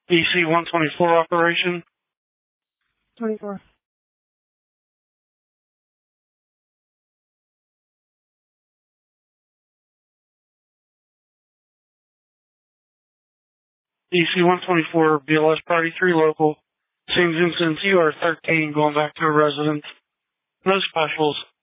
DC 124 operation. 24. DC 124, BLS Party 3 local. Seems instance you are 13 going back to a residence. No specials.